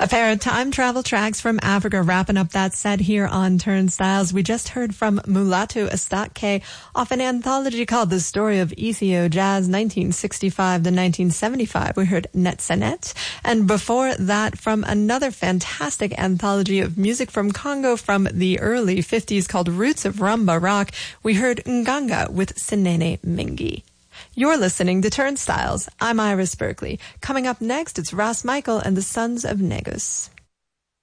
A pair of time travel tracks from Africa wrapping up that set here on Turnstiles. We just heard from Mulatu Astatke off an anthology called The Story of Ethio Jazz 1965 to 1975. We heard Netsanet. And before that, from another fantastic anthology of music from Congo from the early 50s called Roots of Rumba Rock, we heard Nganga with Sinene Mingi. You're listening to Turnstiles. I'm Iris Berkeley. Coming up next, it's Ross Michael and the Sons of Negus.